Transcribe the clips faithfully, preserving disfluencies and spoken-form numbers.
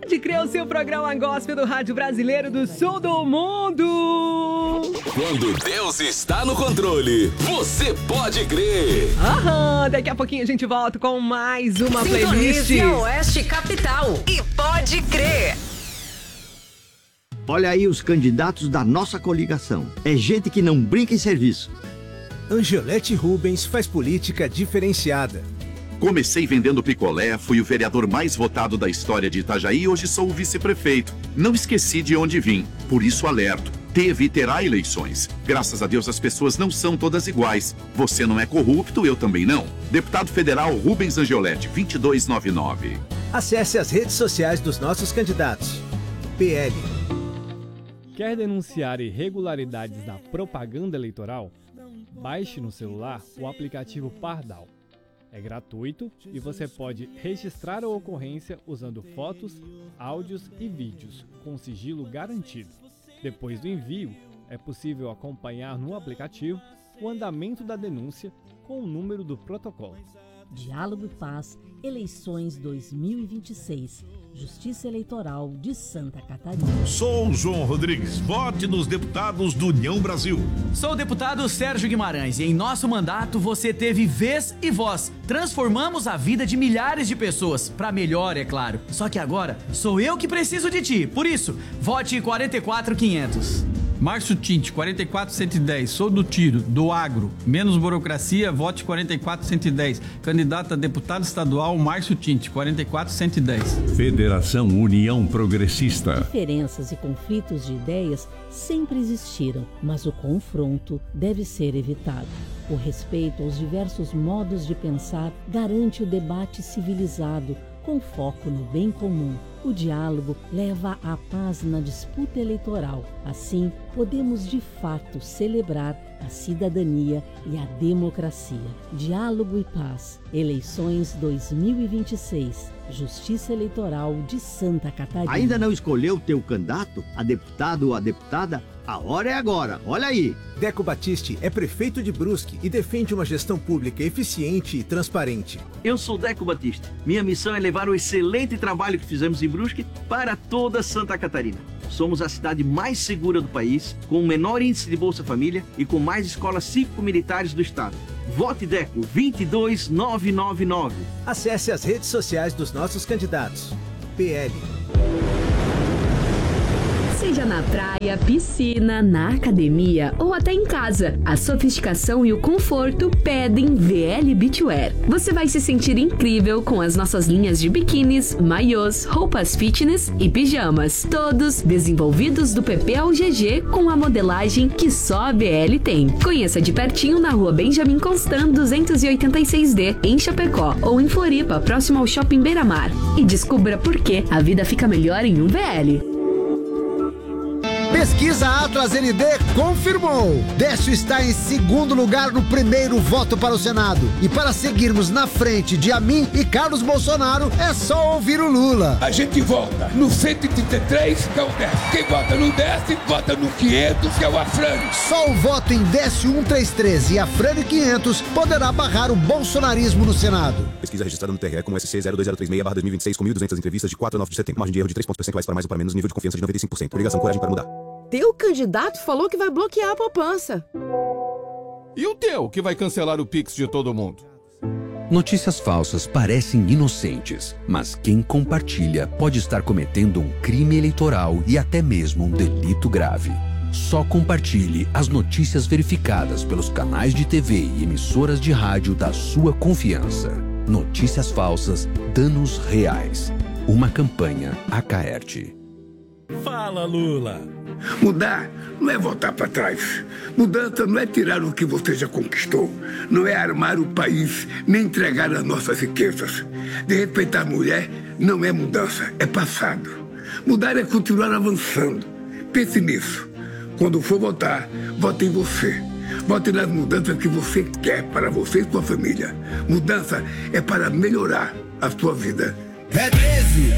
Pode crer, o seu programa gospel do Rádio Brasileiro do Sul do Mundo. Quando Deus está no controle, você pode crer. Aham, daqui a pouquinho a gente volta com mais uma playlist. Sintonize a Oeste Capital e pode crer. Olha aí os candidatos da nossa coligação. É gente que não brinca em serviço. Angelete Rubens faz política diferenciada. Comecei vendendo picolé, fui o vereador mais votado da história de Itajaí e hoje sou o vice-prefeito. Não esqueci de onde vim, por isso alerto. Teve e terá eleições. Graças a Deus as pessoas não são todas iguais. Você não é corrupto, eu também não. Deputado Federal Rubens Angelete, vinte e dois noventa e nove. Acesse as redes sociais dos nossos candidatos. P L. Quer denunciar irregularidades da propaganda eleitoral? Baixe no celular o aplicativo Pardal. É gratuito e você pode registrar a ocorrência usando fotos, áudios e vídeos, com sigilo garantido. Depois do envio, é possível acompanhar no aplicativo o andamento da denúncia com o número do protocolo. Diálogo e Paz, eleições dois mil e vinte e seis. Justiça Eleitoral de Santa Catarina. Sou o João Rodrigues. Vote nos deputados do União Brasil. Sou o deputado Sérgio Guimarães e em nosso mandato você teve vez e voz. Transformamos a vida de milhares de pessoas, para melhor, é claro. Só que agora sou eu que preciso de ti. Por isso, vote quarenta e quatro quinhentos. Márcio Tinte, quarenta e quatro cento e dez, sou do Tiro, do Agro. Menos burocracia, vote quarenta e quatro cento e dez. Candidato a deputado estadual, Márcio Tinte, quarenta e quatro cento e dez. Federação União Progressista. Diferenças e conflitos de ideias sempre existiram, mas o confronto deve ser evitado. O respeito aos diversos modos de pensar garante o debate civilizado, com foco no bem comum. O diálogo leva à paz na disputa eleitoral. Assim, podemos de fato celebrar a cidadania e a democracia. Diálogo e Paz. Eleições dois mil e vinte e seis. Justiça Eleitoral de Santa Catarina. Ainda não escolheu o teu candidato, a deputado ou a deputada? A hora é agora, olha aí. Deco Batiste é prefeito de Brusque e defende uma gestão pública eficiente e transparente. Eu sou Deco Batiste. Minha missão é levar o excelente trabalho que fizemos em Brusque para toda Santa Catarina. Somos a cidade mais segura do país, com o menor índice de Bolsa Família e com mais escolas cívico-militares do estado. Vote Deco vinte e dois novecentos e noventa e nove. Acesse as redes sociais dos nossos candidatos. P L. Seja na praia, piscina, na academia ou até em casa, a sofisticação e o conforto pedem V L Beachwear. Você vai se sentir incrível com as nossas linhas de biquínis, maiôs, roupas fitness e pijamas. Todos desenvolvidos do P P ao G G com a modelagem que só a V L tem. Conheça de pertinho na rua Benjamin Constant duzentos e oitenta e seis D, em Chapecó, ou em Floripa, próximo ao Shopping Beira-Mar. E descubra por que a vida fica melhor em um V L. Pesquisa Atlas N D confirmou. Décio está em segundo lugar no primeiro voto para o Senado. E para seguirmos na frente de Amin e Carlos Bolsonaro, é só ouvir o Lula. A gente vota no cento e trinta e três, que é o Décio. Quem vota no Décio, vota no quinhentos, que é o Afrânio. Só o voto em Décio cento e trinta e três e Afrânio quinhentos poderá barrar o bolsonarismo no Senado. Pesquisa registrada no T R E com S C zero dois zero três seis barra dois mil e vinte e seis com mil e duzentas entrevistas de quatro a nove de setembro. Margem de erro de três pontos percentuais para mais ou para menos, nível de confiança de noventa e cinco por cento. Obrigação, coragem para mudar. Teu candidato falou que vai bloquear a poupança. E o teu, que vai cancelar o Pix de todo mundo? Notícias falsas parecem inocentes, mas quem compartilha pode estar cometendo um crime eleitoral e até mesmo um delito grave. Só compartilhe as notícias verificadas pelos canais de T V e emissoras de rádio da sua confiança. Notícias falsas, danos reais. Uma campanha Acaerte. Fala, Lula. Mudar não é voltar para trás. Mudança não é tirar o que você já conquistou. Não é armar o país, nem entregar as nossas riquezas. De respeitar a mulher não é mudança, é passado. Mudar é continuar avançando. Pense nisso. Quando for votar, vote em você. Vote nas mudanças que você quer para você e sua família. Mudança é para melhorar a sua vida. É treze!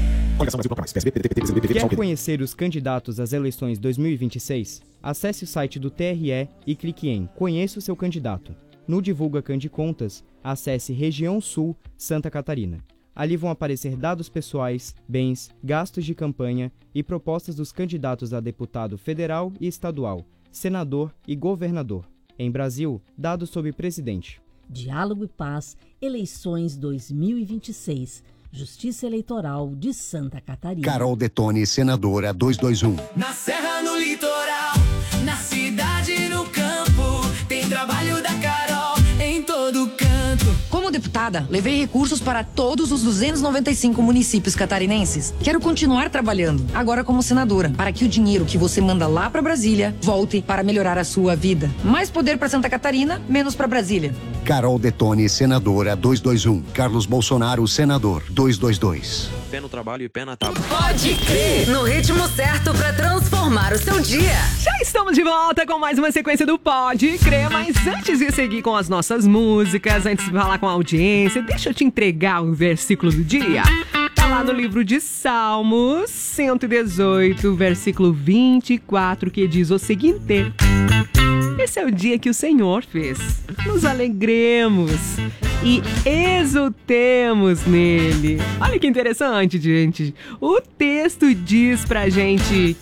Quer conhecer os candidatos às eleições dois mil e vinte e seis? Acesse o site do T R E e clique em Conheça o seu candidato. No Divulga Candicontas, acesse Região Sul, Santa Catarina. Ali vão aparecer dados pessoais, bens, gastos de campanha e propostas dos candidatos a deputado federal e estadual, senador e governador. Em Brasil, dados sobre presidente. Diálogo e Paz, eleições dois mil e vinte e seis. Justiça Eleitoral de Santa Catarina. Carol Detone, senadora dois dois um. Na serra, no litoral, na cidade, no campo, tem trabalho da Carol em todo canto. Como deputada, levei recursos para todos os duzentos e noventa e cinco municípios catarinenses. Quero continuar trabalhando, agora como senadora, para que o dinheiro que você manda lá para Brasília volte para melhorar a sua vida. Mais poder para Santa Catarina, menos para Brasília. Carol Detone, senadora dois dois um. Carlos Bolsonaro, senador dois dois dois. Pé no trabalho e pé na tábua. Pode crer! No ritmo certo para transformar o seu dia. Já estamos de volta com mais uma sequência do Pode Crer, mas antes de seguir com as nossas músicas, antes de falar com a audiência, deixa eu te entregar o versículo do dia. Tá lá no livro de Salmos cento e dezoito, versículo vinte e quatro, que diz o seguinte: esse é o dia que o Senhor fez. Nos alegremos e exultemos nele. Olha que interessante, gente. O texto diz pra gente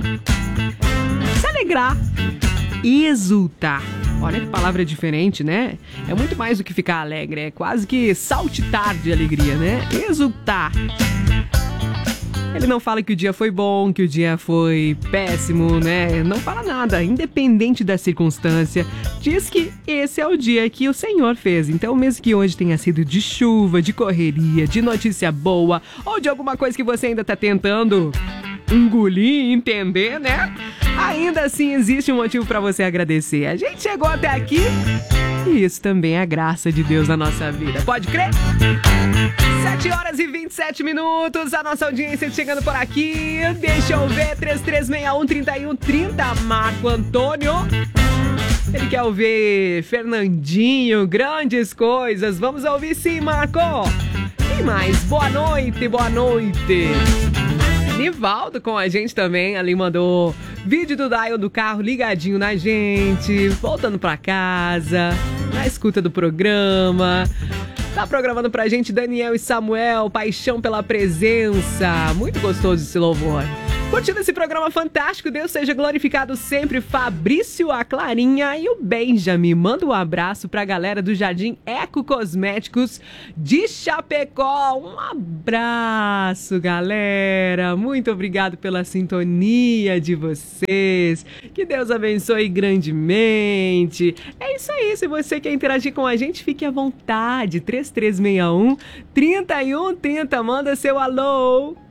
se alegrar, exultar. Olha que palavra diferente, né? É muito mais do que ficar alegre, é quase que saltitar de alegria, né? Exultar. Ele não fala que o dia foi bom, que o dia foi péssimo, né? Não fala nada, independente da circunstância. Diz que esse é o dia que o Senhor fez. Então, mesmo que hoje tenha sido de chuva, de correria, de notícia boa, ou de alguma coisa que você ainda tá tentando engolir, entender, né? Ainda assim existe um motivo para você agradecer. A gente chegou até aqui e isso também é a graça de Deus na nossa vida. Pode crer? sete horas e vinte e sete minutos, a nossa audiência chegando por aqui. Deixa eu ver, três três seis um, três um três zero, Marco Antônio. Ele quer ouvir Fernandinho, grandes coisas. Vamos ouvir sim, Marco. E mais, boa noite, boa noite. Nivaldo com a gente também, ali mandou vídeo do dial do carro ligadinho na gente, voltando pra casa, na escuta do programa. Tá programando pra gente Daniel e Samuel, Paixão pela Presença. Muito gostoso esse louvor. Curtindo esse programa fantástico, Deus seja glorificado sempre. Fabrício, a Clarinha e o Benjamin. Manda um abraço pra galera do Jardim Eco Cosméticos de Chapecó. Um abraço, galera. Muito obrigado pela sintonia de vocês. Que Deus abençoe grandemente. É isso aí. Se você quer interagir com a gente, fique à vontade. três três seis um, três um três zero. Manda seu alô.